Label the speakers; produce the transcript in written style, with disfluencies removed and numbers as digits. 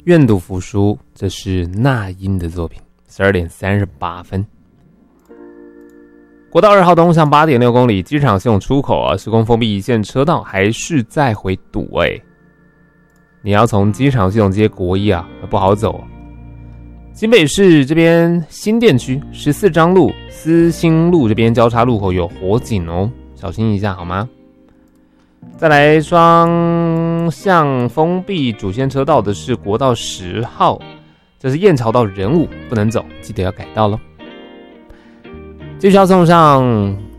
Speaker 1: 愿赌服输，这是那英的作品。12点38分。国道2号东向 8.6 公里，机场系统出口施工封闭一线车道，还是在回堵你要从机场系统接国一不好走。新北市这边新店区14张路、思兴路这边交叉路口有火警小心一下好吗？再来双向封闭主线车道的是国道10号，这是燕巢到仁武不能走，记得要改道咯。继续要送上